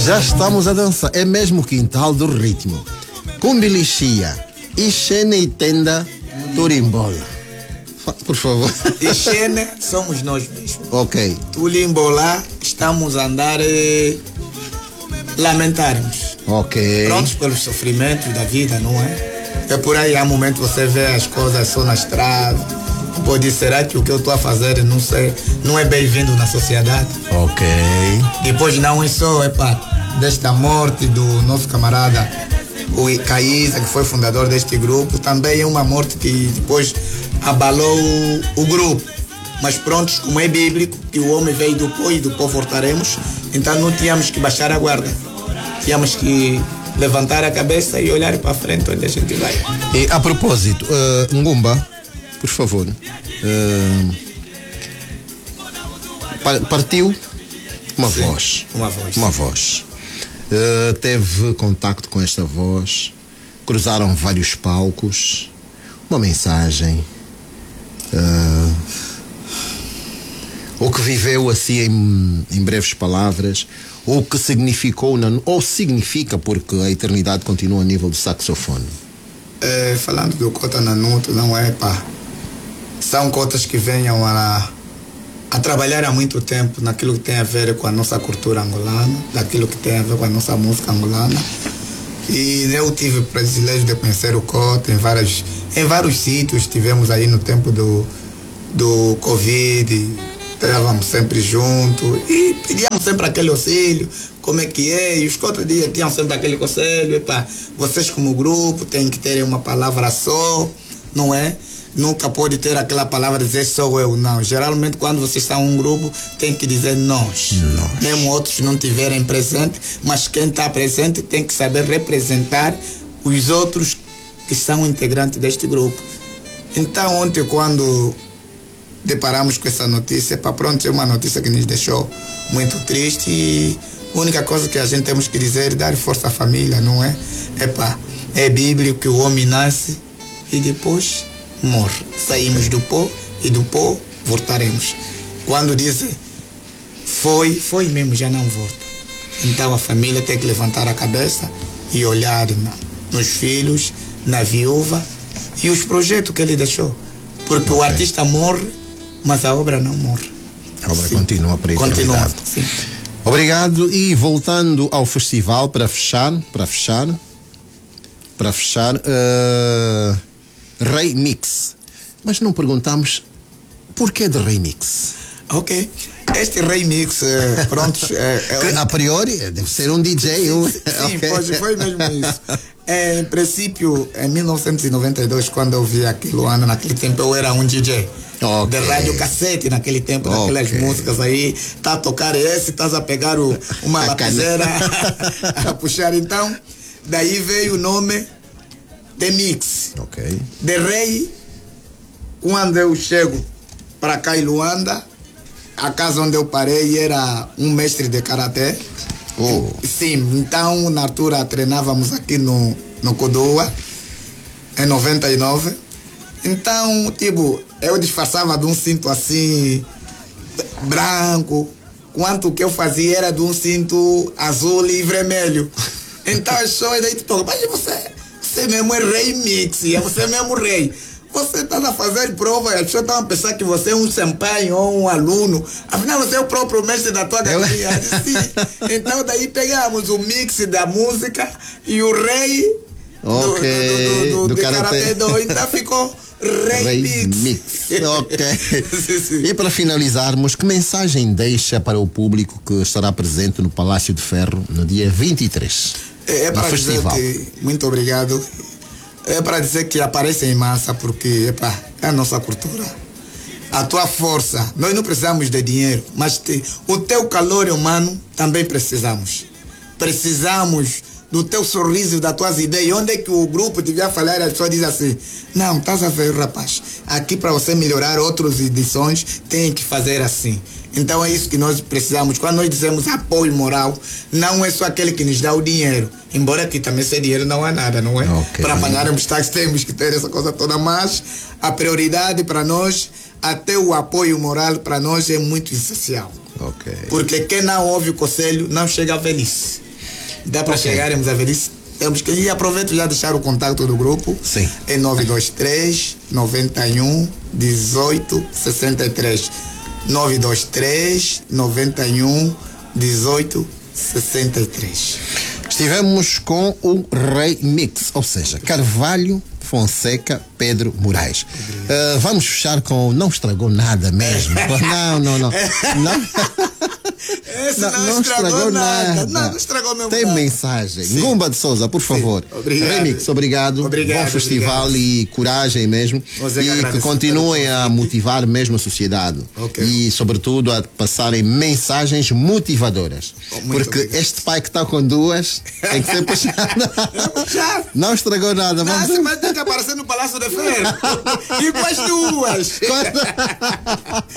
Já estamos a dançar. É mesmo o quintal do ritmo. Cumbilixia, Ixene e Tenda, Turimbola. Por favor. Ixene somos nós mesmos. Ok. Turimbola, estamos a andar lamentarmos. Ok. Prontos pelos sofrimentos da vida, não é? É por aí, há momentos você vê as coisas só na estrada. Pode, será que o que eu estou a fazer não é bem-vindo na sociedade? Ok. Depois não é só, desta morte do nosso camarada, o Caísa, que foi fundador deste grupo, também é uma morte que depois abalou o grupo. Mas prontos, como é bíblico, que o homem veio do pó e do pó voltaremos, então não tínhamos que baixar a guarda. Tínhamos que levantar a cabeça e olhar para frente onde a gente vai. E a propósito, Ngumba, por favor, partiu uma Sim, voz. Uma voz. Teve contacto com esta voz, cruzaram vários palcos, uma mensagem, o que viveu assim em breves palavras, ou que significou, ou significa, porque a eternidade continua a nível do saxofone. Falando do Cota Nanuto, não é são cotas que venham a trabalhar há muito tempo naquilo que tem a ver com a nossa cultura angolana, daquilo que tem a ver com a nossa música angolana. E eu tive o privilégio de conhecer o Cota em vários sítios. Estivemos aí no tempo do Covid, estávamos sempre juntos e pedíamos sempre aquele auxílio, como é que é, e os Cotas tinham sempre aquele conselho, vocês como grupo têm que ter uma palavra só, não é? Nunca pode ter aquela palavra dizer sou eu, não. Geralmente quando vocês estão em um grupo tem que dizer nós. Mesmo outros não tiverem presente, mas quem está presente tem que saber representar os outros que são integrantes deste grupo. Então ontem, quando deparamos com essa notícia, pronto, é uma notícia que nos deixou muito triste, e a única coisa que a gente temos que dizer é dar força à família, não é? É bíblico que o homem nasce e depois morre. Saímos do pó e do pó voltaremos. Quando dizem foi mesmo, já não volta. Então a família tem que levantar a cabeça e olhar nos filhos, na viúva e os projetos que ele deixou. Porque o artista morre, mas a obra não morre. A obra continua para a eternidade. Sim. Obrigado. E voltando ao festival, para fechar, Remix. Mas não perguntamos porquê de Remix. Ok. Este Remix, pronto... a priori, deve ser um DJ. Sim, okay. Foi mesmo isso. Em princípio, em 1992, quando eu vi aquilo, naquele tempo eu era um DJ. Okay. De rádio cassete naquele tempo, daquelas músicas aí, tá a tocar esse, estás a pegar uma lapiseira a puxar. Então, daí veio o nome de Mix. Ok. De Rei, quando eu chego para cá em Luanda, a casa onde eu parei era um mestre de karatê. Sim, então na altura treinávamos aqui no Kodoa, em 99. Então, eu disfarçava de um cinto assim, branco, quanto que eu fazia era de um cinto azul e vermelho. Então as pessoas daí mas você mesmo é rei Mix, você mesmo rei. Você está a fazer prova e as pessoas estão a pensar que você é um senpai ou um aluno. Afinal, você é o próprio mestre da tua academia. Então, daí pegamos o mix da música e o rei do Karatê Do. Então, ficou Rei Mix. Ok. Sim. E para finalizarmos, que mensagem deixa para o público que estará presente no Palácio de Ferro no dia 23? É para dizer que muito obrigado. É para dizer que aparece em massa, porque é a nossa cultura. A tua força. Nós não precisamos de dinheiro, mas o teu calor humano também precisamos. Precisamos do teu sorriso, das tuas ideias. Onde é que o grupo devia falar, a pessoa diz assim, não, estás a ver, rapaz, aqui para você melhorar outras edições, tem que fazer assim. Então é isso que nós precisamos. Quando nós dizemos apoio moral, não é só aquele que nos dá o dinheiro, embora aqui também sem dinheiro não há nada, não é? Okay. Para pagarmos taxas temos que ter essa coisa toda, mas a prioridade para nós, até o apoio moral para nós é muito essencial. Okay. Porque quem não ouve o conselho não chega à velhice. Dá para chegarmos a ver isso. Temos que ir, aproveito já deixar o contato do grupo. Sim. É 923 91 18 63. 923 91 18 63. Estivemos com o Rei Mix, ou seja, Carvalho, Fonseca, Pedro Moraes. Vamos fechar com Não Estragou Nada mesmo. Não. Esse não estragou nada. Não estragou mesmo. Tem nada. mensagem. Sim. Gumba de Souza, por favor. Obrigado. Remix, obrigado. Bom festival e coragem mesmo. E que continuem a motivar mesmo a sociedade. Okay. E, sobretudo, a passarem mensagens motivadoras. Porque obrigado. este pai que está com duas tem que ser puxado. Não estragou nada. Vamos... Mas tem que aparecer no Palácio da Fé. E com as duas.